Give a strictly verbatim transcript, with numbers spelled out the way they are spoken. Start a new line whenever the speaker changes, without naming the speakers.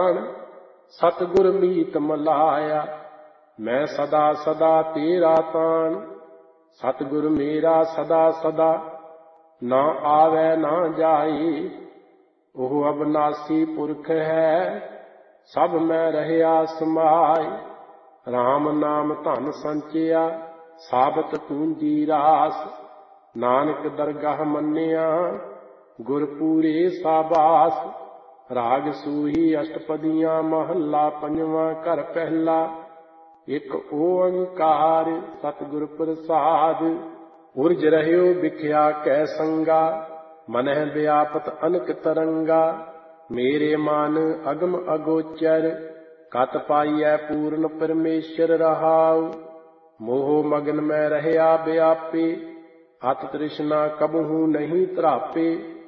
प्राण सतगुर मीत मलाया। मैं सदा सदा तेरा तान सतगुर मेरा सदा सदा। ना आवे ना जाए ओह अबनासी पुरख है सब मैं रहया समाय। राम नाम धन संचिया साबत पूंजी रास। नानक दरगाह मन्निया गुरपूरे साबास। राग सूही अष्टपदियां महला पंजवां घर पहला। एक ओंकार सतगुर प्रसाद। उर्ज रहयो बिख्या कै संगा मनह व्यापत अनक तरंगा। मेरे मन अगम अगोचर कत पाइयै पूर्ण परमेश्वर रहाउ। मोह मगन में रहया व्यापे अत तृष्णा कबहू नहीं तरापे।